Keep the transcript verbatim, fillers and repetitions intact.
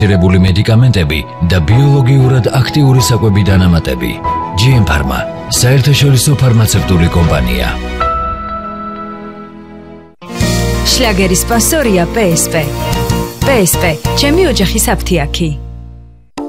დერებული მედიკამენტები და ბიოლოგიურად აქტიური საკვები დანამატები. ჯი ემ Pharma, საერთაშორისო ფარმაცევტული კომპანია. შლაგერის სპონსორია პე ეს პე. პე ეს პე, ჩემი ოჯახის აფთიაქი.